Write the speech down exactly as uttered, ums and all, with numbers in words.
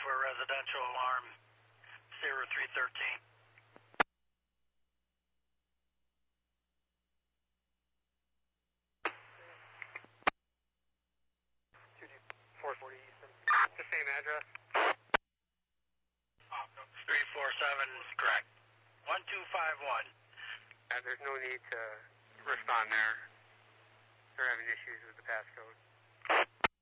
over residential alarm zero three thirteen. four forty Easton. The same address? three four seven is correct. one two five one. Uh, there's no need to respond there. They're having issues with the passcode.